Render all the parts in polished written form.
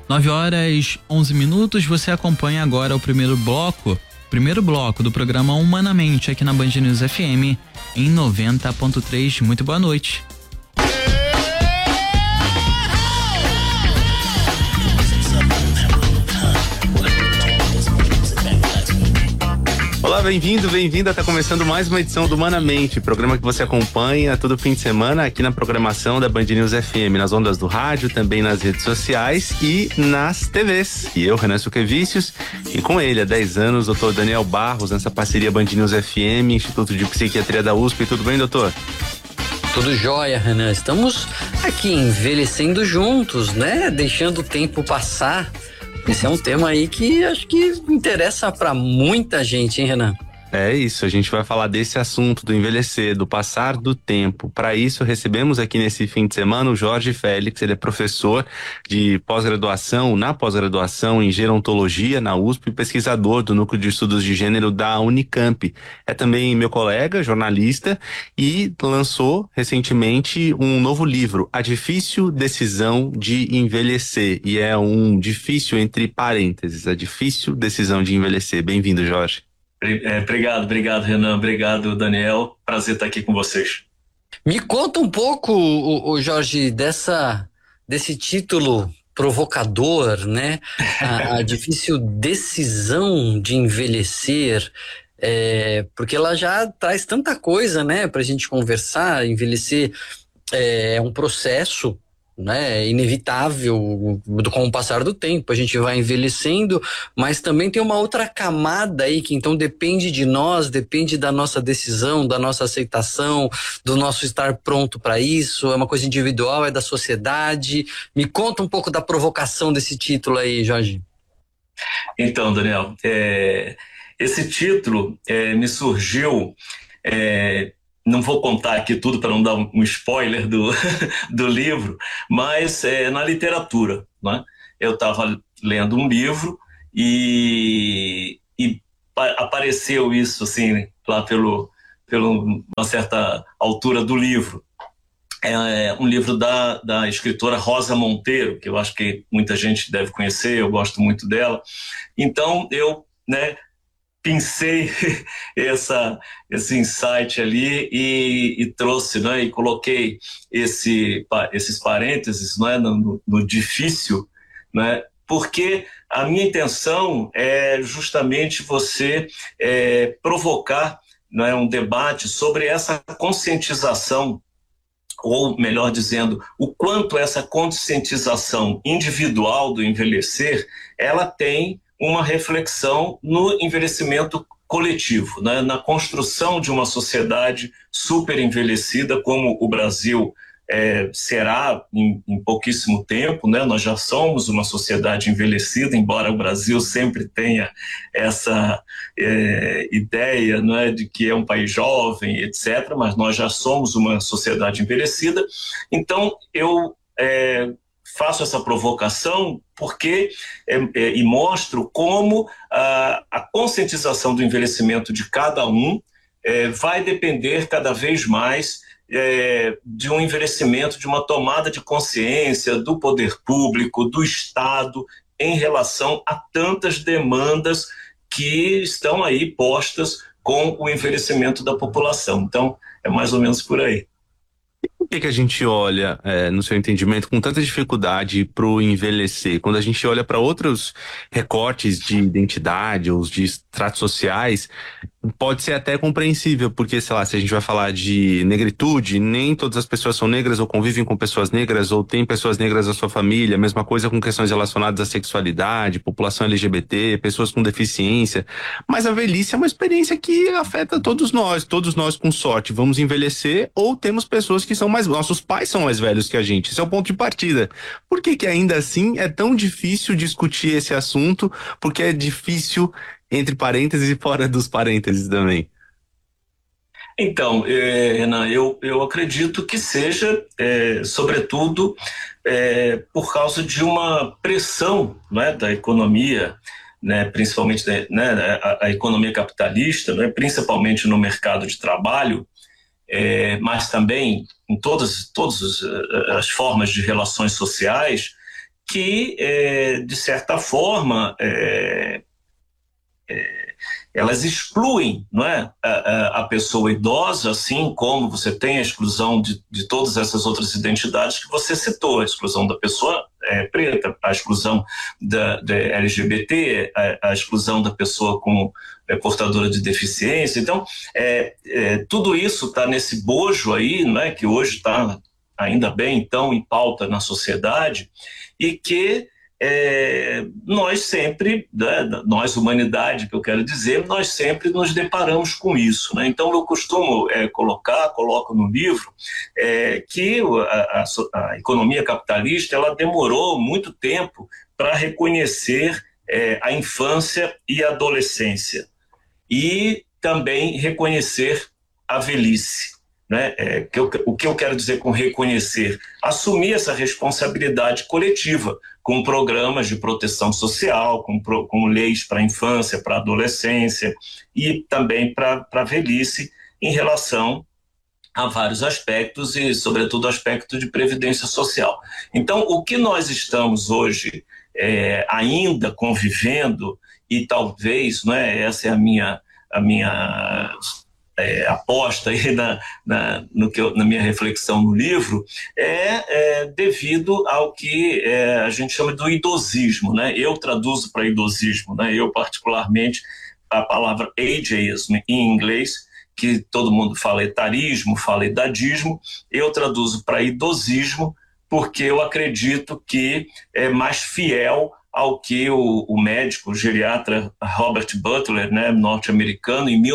9h11. Você acompanha agora o primeiro bloco do programa Humanamente aqui na Band News FM em 90.3. Muito boa noite. Olá, bem-vinda. Tá começando mais uma edição do Humanamente, programa que você acompanha todo fim de semana aqui na programação da Band News FM, nas ondas do rádio, também nas redes sociais e nas TVs. E eu, Renan Suquevicius, e com ele há 10 anos, doutor Daniel Barros, nessa parceria Band News FM, Instituto de Psiquiatria da USP. Tudo bem, doutor? Tudo jóia, Renan. Estamos aqui envelhecendo juntos, né? Deixando o tempo passar. Esse é um tema aí que acho que interessa para muita gente, hein, Renan? É isso, a gente vai falar desse assunto do envelhecer, do passar do tempo. Para isso, recebemos aqui nesse fim de semana o Jorge Félix. Ele é professor de pós-graduação, em gerontologia na USP, e pesquisador do Núcleo de Estudos de Gênero da Unicamp. É também meu colega, jornalista, e lançou recentemente um novo livro, A Difícil Decisão de Envelhecer. E é um difícil entre parênteses, a difícil decisão de envelhecer. Bem-vindo, Jorge. Obrigado, Renan. Obrigado, Daniel. Prazer estar aqui com vocês. Me conta um pouco, Jorge, desse título provocador, né? A difícil decisão de envelhecer, porque ela já traz tanta coisa, né? Pra gente conversar. Envelhecer é um processo, né, inevitável com o passar do tempo. A gente vai envelhecendo, mas também tem uma outra camada aí que então depende de nós, depende da nossa decisão, da nossa aceitação, do nosso estar pronto para isso. É uma coisa individual, é da sociedade. Me conta um pouco da provocação desse título aí, Jorge. Então, Daniel, esse título me surgiu. Não vou contar aqui tudo para não dar um spoiler do livro, mas na literatura, né? Eu estava lendo um livro e apareceu isso assim, lá pelo uma certa altura do livro. É um livro da escritora Rosa Monteiro, que eu acho que muita gente deve conhecer, eu gosto muito dela. Então eu, né, pensei esse insight ali e trouxe, né, e coloquei esses parênteses, né, no difícil, né, porque a minha intenção é justamente você provocar, né, um debate sobre essa conscientização, ou melhor dizendo, o quanto essa conscientização individual do envelhecer, ela tem uma reflexão no envelhecimento coletivo, né? Na construção de uma sociedade super envelhecida como o Brasil será em pouquíssimo tempo, né? Nós já somos uma sociedade envelhecida, embora o Brasil sempre tenha essa ideia, né, de que é um país jovem, etc., mas nós já somos uma sociedade envelhecida. Então eu faço essa provocação porque e mostro como a conscientização do envelhecimento de cada um vai depender cada vez mais de um envelhecimento, de uma tomada de consciência do poder público, do Estado, em relação a tantas demandas que estão aí postas com o envelhecimento da população. Então, é mais ou menos por aí. Por que a gente olha, no seu entendimento, com tanta dificuldade para o envelhecer? Quando a gente olha para outros recortes de identidade ou de estratos sociais, pode ser até compreensível, porque, sei lá, se a gente vai falar de negritude, nem todas as pessoas são negras ou convivem com pessoas negras ou têm pessoas negras na sua família, mesma coisa com questões relacionadas à sexualidade, população LGBT, pessoas com deficiência, mas a velhice é uma experiência que afeta todos nós com sorte, vamos envelhecer ou temos pessoas que são nossos pais são mais velhos que a gente, esse é o ponto de partida. Por que ainda assim é tão difícil discutir esse assunto? Porque é difícil entre parênteses e fora dos parênteses também. Então, Renan, eu acredito que seja, sobretudo, por causa de uma pressão, né, da economia, né, principalmente, né, a economia capitalista, né, principalmente no mercado de trabalho, mas também em todas as formas de relações sociais, que, de certa forma, elas excluem, não é, a pessoa idosa, assim como você tem a exclusão de todas essas outras identidades que você citou, a exclusão da pessoa preta, a exclusão da LGBT, a exclusão da pessoa com portadora de deficiência. Então, tudo isso está nesse bojo aí, não é, que hoje está, ainda bem, então, em pauta na sociedade, e que nós sempre, né, nós humanidade, que eu quero dizer, nós sempre nos deparamos com isso, né? Então eu costumo coloco no livro que a economia capitalista ela demorou muito tempo para reconhecer a infância e a adolescência e também reconhecer a velhice. Né? O que eu quero dizer com reconhecer? Assumir essa responsabilidade coletiva, com programas de proteção social, com leis para a infância, para a adolescência e também para a velhice, em relação a vários aspectos e, sobretudo, o aspecto de previdência social. Então, o que nós estamos hoje ainda convivendo, e talvez, né, essa é a minha aposta aí na minha reflexão no livro, devido ao que a gente chama do idosismo, né? Eu traduzo para idosismo, né? Eu particularmente a palavra ageism em inglês, que todo mundo fala etarismo, fala idadismo, eu traduzo para idosismo porque eu acredito que é mais fiel ao que o médico, o geriatra Robert Butler, né, norte-americano, em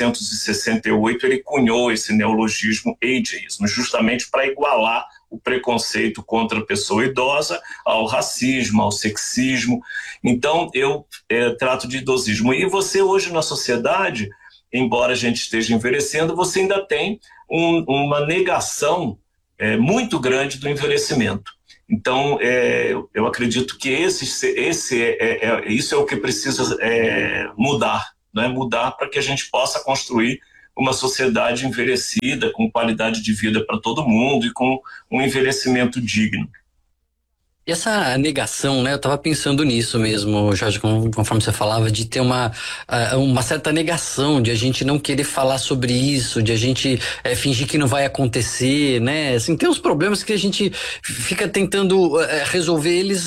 1968, ele cunhou esse neologismo ageism, justamente para igualar o preconceito contra a pessoa idosa ao racismo, ao sexismo. Então, eu trato de idosismo. E você hoje na sociedade, embora a gente esteja envelhecendo, você ainda tem uma negação muito grande do envelhecimento. Então, eu acredito que isso é o que precisa mudar, né? Mudar para que a gente possa construir uma sociedade envelhecida, com qualidade de vida para todo mundo e com um envelhecimento digno. E essa negação, né? Eu estava pensando nisso mesmo, Jorge, conforme você falava, de ter uma certa negação, de a gente não querer falar sobre isso, de a gente fingir que não vai acontecer, né? Assim, tem uns problemas que a gente fica tentando resolver eles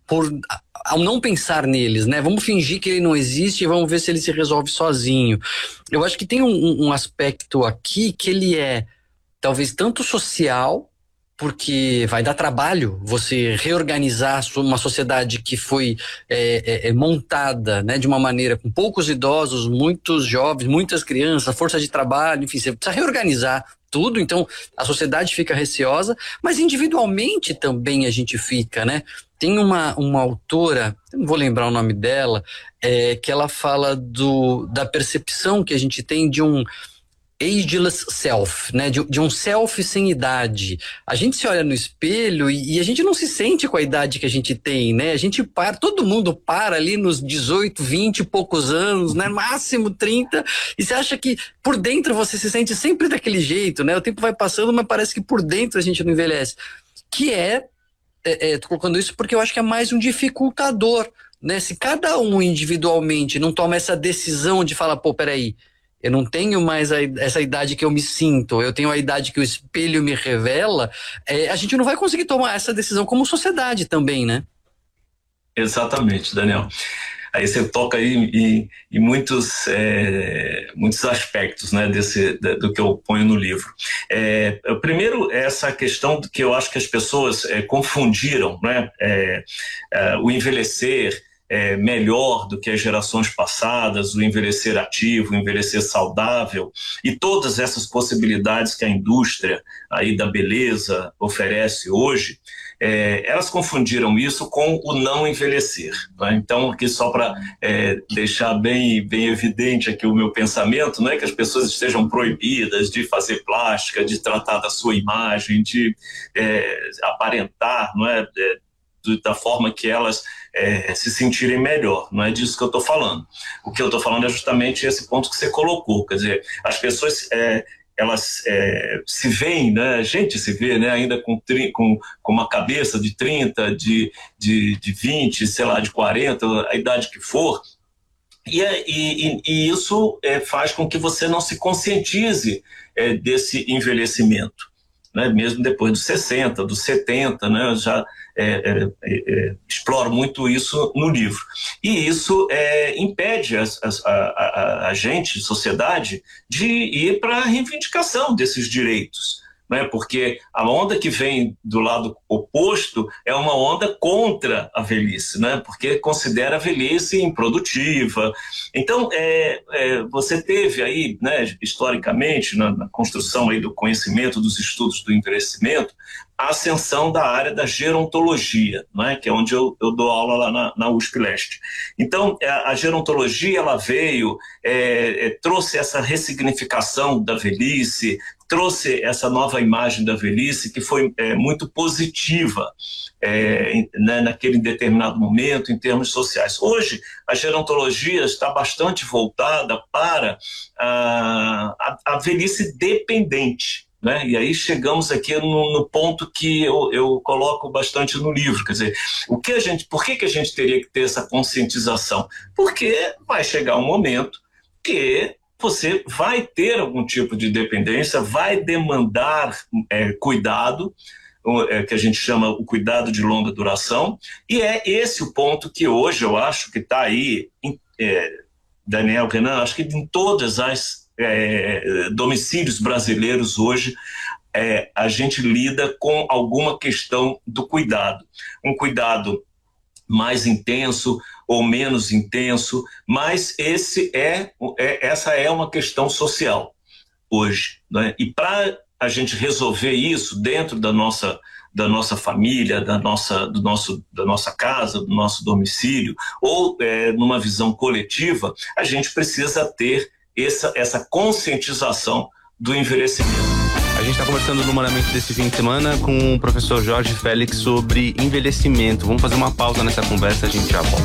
ao não pensar neles, né? Vamos fingir que ele não existe e vamos ver se ele se resolve sozinho. Eu acho que tem um aspecto aqui que ele é talvez tanto social, porque vai dar trabalho você reorganizar uma sociedade que foi montada, né, de uma maneira com poucos idosos, muitos jovens, muitas crianças, força de trabalho, enfim, você precisa reorganizar tudo, então a sociedade fica receosa, mas individualmente também a gente fica, né? Tem uma autora, não vou lembrar o nome dela, que ela fala da percepção que a gente tem de um ageless self, né? De um self sem idade. A gente se olha no espelho e a gente não se sente com a idade que a gente tem, né? A gente todo mundo para ali nos 18, 20 e poucos anos, né? Máximo 30, e você acha que por dentro você se sente sempre daquele jeito, né? O tempo vai passando, mas parece que por dentro a gente não envelhece. Que tô colocando isso porque eu acho que é mais um dificultador, né? Se cada um individualmente não toma essa decisão de falar, pô, peraí, eu não tenho mais essa idade que eu me sinto, eu tenho a idade que o espelho me revela, a gente não vai conseguir tomar essa decisão como sociedade também, né? Exatamente, Daniel. Aí você toca aí em muitos aspectos, né, do que eu ponho no livro. Primeiro, essa questão que eu acho que as pessoas confundiram, né, o envelhecer melhor do que as gerações passadas, o envelhecer ativo, o envelhecer saudável e todas essas possibilidades que a indústria aí da beleza oferece hoje, elas confundiram isso com o não envelhecer, né? Então, aqui só para deixar bem evidente aqui o meu pensamento, não é que as pessoas estejam proibidas de fazer plástica, de tratar da sua imagem, de aparentar, não é, da forma que elas se sentirem melhor. Não é disso que eu estou falando. O que eu estou falando é justamente esse ponto que você colocou. Quer dizer, as pessoas elas se veem, né? A gente se vê, né? Ainda com uma cabeça de 30, de 20, sei lá, de 40, a idade que for. E isso faz com que você não se conscientize desse envelhecimento, né? Mesmo depois dos 60, dos 70, né? Eu já exploro muito isso no livro. E isso impede a gente, sociedade, de ir para a reivindicação desses direitos, né? Porque a onda que vem do lado oposto é uma onda contra a velhice, né? Porque considera a velhice improdutiva. Então, você teve aí, né, historicamente, na construção aí do conhecimento, dos estudos do envelhecimento, a ascensão da área da gerontologia, né, que é onde eu dou aula lá na USP Leste. Então, a gerontologia, ela veio, trouxe essa ressignificação da velhice, trouxe essa nova imagem da velhice que foi muito positiva né, naquele determinado momento em termos sociais. Hoje, a gerontologia está bastante voltada para a velhice dependente, né? E aí chegamos aqui no ponto que eu coloco bastante no livro, quer dizer, por que a gente teria que ter essa conscientização? Porque vai chegar um momento que você vai ter algum tipo de dependência, vai demandar cuidado, que a gente chama o cuidado de longa duração, e é esse o ponto que hoje eu acho que está aí, Daniel, Renan, acho que em todas as domicílios brasileiros hoje, a gente lida com alguma questão do cuidado. Um cuidado mais intenso ou menos intenso, mas essa é uma questão social hoje, né? E para a gente resolver isso dentro da nossa família, da nossa casa, do nosso domicílio, ou numa visão coletiva, a gente precisa ter essa conscientização do envelhecimento. A gente está conversando no Humanamente desse fim de semana com o professor Jorge Félix sobre envelhecimento. Vamos fazer uma pausa nessa conversa, a gente já volta.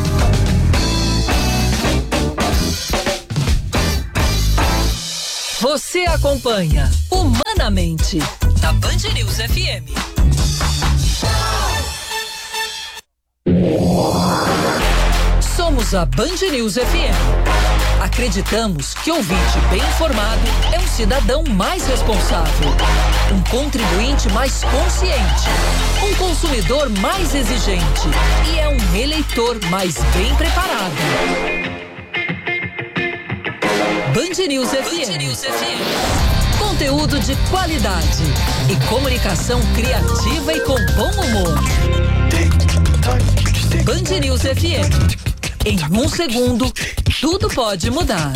Você acompanha Humanamente na Band News FM. Somos a Band News FM. Acreditamos que ouvinte bem informado é um cidadão mais responsável, um contribuinte mais consciente, um consumidor mais exigente e é um eleitor mais bem preparado. Band News FM. Conteúdo de qualidade e comunicação criativa e com bom humor. Band News FM. Em um segundo, tudo pode mudar.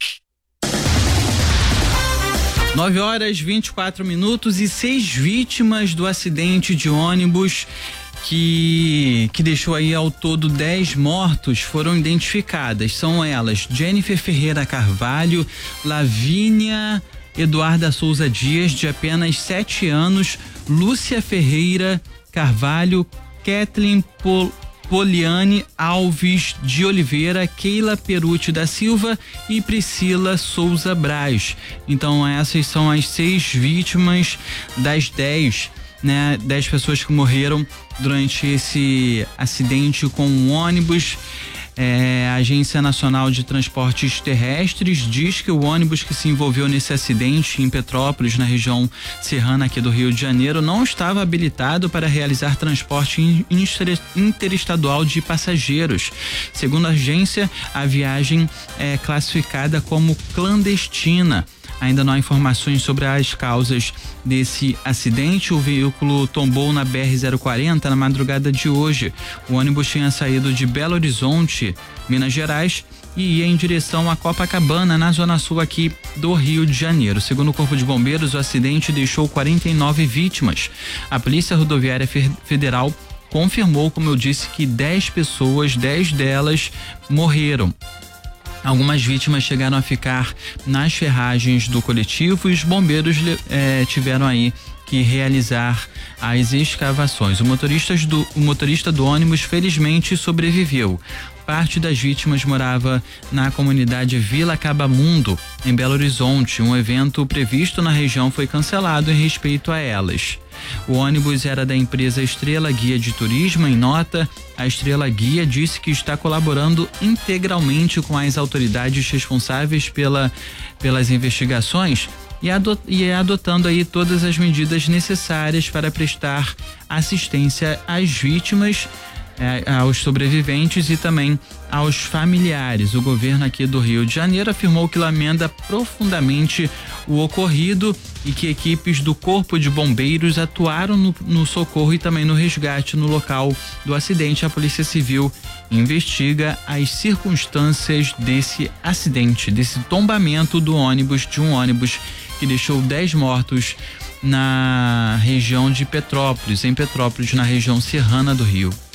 9h24 e 6 vítimas do acidente de ônibus que deixou aí ao todo 10 mortos foram identificadas. São elas: Jennifer Ferreira Carvalho, Lavínia Eduarda Souza Dias, de apenas 7 anos, Lúcia Ferreira Carvalho, Kathleen Poliane Alves de Oliveira, Keila Perucci da Silva e Priscila Souza Braz. Então essas são as 6 vítimas das 10, né? 10 pessoas que morreram durante esse acidente com um ônibus. A Agência Nacional de Transportes Terrestres diz que o ônibus que se envolveu nesse acidente em Petrópolis, na região serrana aqui do Rio de Janeiro, não estava habilitado para realizar transporte interestadual de passageiros. Segundo a agência, a viagem é classificada como clandestina. Ainda não há informações sobre as causas desse acidente. O veículo tombou na BR-040 na madrugada de hoje. O ônibus tinha saído de Belo Horizonte, Minas Gerais, e ia em direção a Copacabana, na zona sul aqui do Rio de Janeiro. Segundo o Corpo de Bombeiros, o acidente deixou 49 vítimas. A Polícia Rodoviária Federal confirmou, como eu disse, que 10 pessoas, 10 delas morreram. Algumas vítimas chegaram a ficar nas ferragens do coletivo e os bombeiros tiveram aí que realizar as escavações. O motorista do ônibus felizmente sobreviveu. Parte das vítimas morava na comunidade Vila Cabamundo, em Belo Horizonte. Um evento previsto na região foi cancelado em respeito a elas. O ônibus era da empresa Estrela Guia de Turismo. Em nota, a Estrela Guia disse que está colaborando integralmente com as autoridades responsáveis pelas investigações e adotando aí todas as medidas necessárias para prestar assistência às vítimas, aos sobreviventes e também aos familiares. O governo aqui do Rio de Janeiro afirmou que lamenta profundamente o ocorrido e que equipes do Corpo de Bombeiros atuaram no socorro e também no resgate no local do acidente. A Polícia Civil investiga as circunstâncias desse acidente, desse tombamento de um ônibus que deixou 10 mortos na região de Petrópolis, em Petrópolis, na região serrana do Rio.